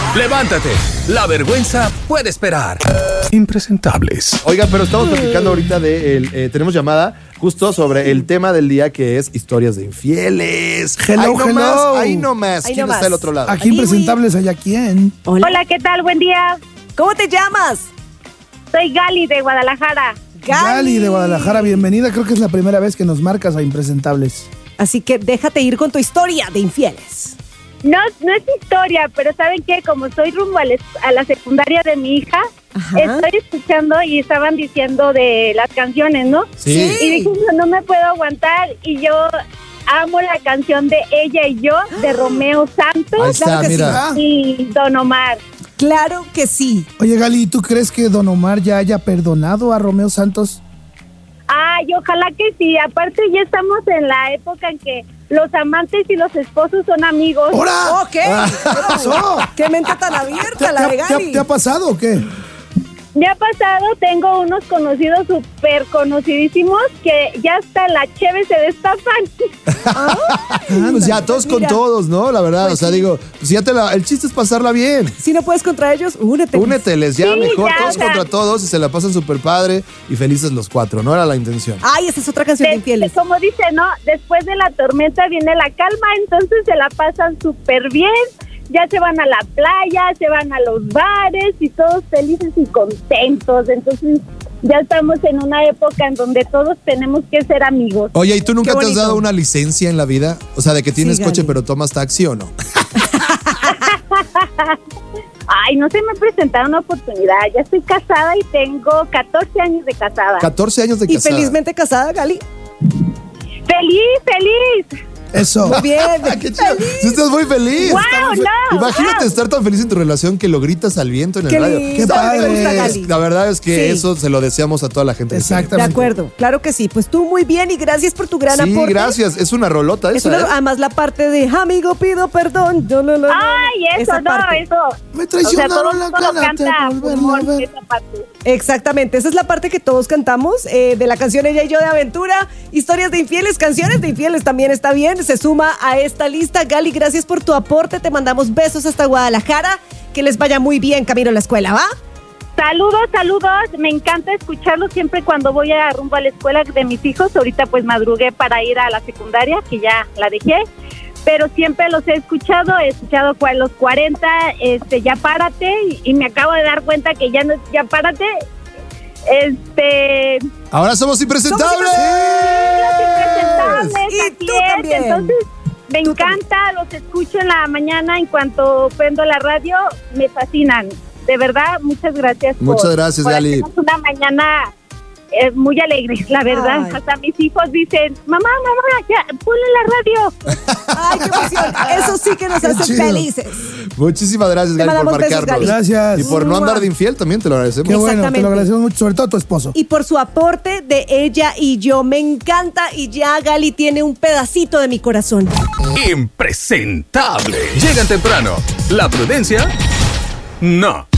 Levántate, la vergüenza puede esperar. Impresentables. Oigan, pero estamos platicando ahorita tenemos llamada justo sobre el tema del día, que es historias de infieles. Ahí nomás. ¿Quién está del otro lado? Aquí impresentables, ¿allá quién? Hola, ¿qué tal? Buen día. ¿Cómo te llamas? Soy Gali de Guadalajara. Gali de Guadalajara, bienvenida. Creo que es la primera vez que nos marcas a Impresentables. Así que déjate ir con tu historia de infieles. No es historia, pero ¿saben qué? Como estoy rumbo a la secundaria de mi hija, estoy escuchando y estaban diciendo de las canciones, ¿no? Sí. Y dije, no me puedo aguantar, y yo amo la canción de Ella y Yo, de Romeo Santos. Ahí está, claro que mira. Y Don Omar. Claro que sí. Oye, Gali, ¿tú crees que Don Omar ya haya perdonado a Romeo Santos? Ay, ojalá que sí. Aparte, ya estamos en la época en que los amantes y los esposos son amigos. ¡Hora! ¿Qué? ¿Qué pasó? ¿Qué mente tan abierta la de Gali? ¿Te ha pasado o qué? Me ha pasado, tengo unos conocidos súper conocidísimos que ya hasta la cheve se destapan. Pues ya todos con todos, ¿no? La verdad, Pues o sea, sí. digo, pues ya el chiste es pasarla bien. Si no puedes contra ellos, únete. Úneteles, ya Sí, mejor ya, todos o sea. contra todos y se la pasan súper padre y felices los cuatro, ¿no? Era la intención. Ay, esa es otra canción de infieles. Como dice, ¿no? Después de la tormenta viene la calma, entonces se la pasan súper bien. Ya se van a la playa, se van a los bares y todos felices y contentos. Entonces ya estamos en una época en donde todos tenemos que ser amigos. Oye, ¿y tú nunca Qué te has bonito. dado una licencia en la vida? O sea, de que tienes Sí, coche Gali. pero tomas taxi o no. Ay, no se me ha presentado una oportunidad. Ya estoy casada y tengo 14 años de casada. 14 años de Y casada. felizmente casada, Gali. ¡Feliz! Eso. Muy bien. Ah, qué chido. Sí, estás muy feliz. ¡Wow, no! Imagínate wow. estar tan feliz en tu relación que lo gritas al viento en el Qué radio. lindo. Qué padre. Me gusta, Gali. La verdad es que Sí. eso se lo deseamos a toda la gente. que Exactamente. De acuerdo, claro que sí. Pues tú muy bien y gracias por tu gran queremos. Sí, aporte. gracias. Es una rolota Es esa, una- ¿eh? además la parte de amigo pido perdón. Ay, eso Esa no, parte. eso. Me O sea, traicionaron todo el la mundo lo cara, canta te volveré a pulmón, ver. esa parte. Exactamente, esa es la parte que todos cantamos de la canción Ella y Yo de Aventura. Historias de infieles, canciones de infieles también está bien. Se suma a esta lista. Gali, gracias por tu aporte. Te mandamos besos hasta Guadalajara. Que les vaya muy bien camino a la escuela, ¿va? Saludos. Me encanta escucharlos siempre cuando voy a rumbo a la escuela de mis hijos. Ahorita pues madrugué para ir a la secundaria, que ya la dejé. Pero siempre los he escuchado los 40, ya párate, y me acabo de dar cuenta que ya no es ya párate. Ahora somos impresentables. Impresentables, Y así tú es. también. Entonces, me Tú encanta, los escucho en la mañana en cuanto prendo la radio, me fascinan. De verdad, muchas gracias. Muchas gracias, por Gali. hacernos una mañana muy alegre, la verdad. Ay. Hasta mis hijos dicen, mamá, ya, ponle la radio. Ay, qué emoción. Eso sí que nos hace chido. felices. Muchísimas gracias, Te Gali, por mandamos besos, marcarnos. Gali. Gracias. Y por no andar de infiel también te lo agradecemos. Qué bueno, te Exactamente. lo agradecemos mucho, sobre todo a tu esposo. Y por su aporte de Ella y Yo. Me encanta y ya Gali tiene un pedacito de mi corazón. Impresentable. Llegan temprano. La prudencia, no.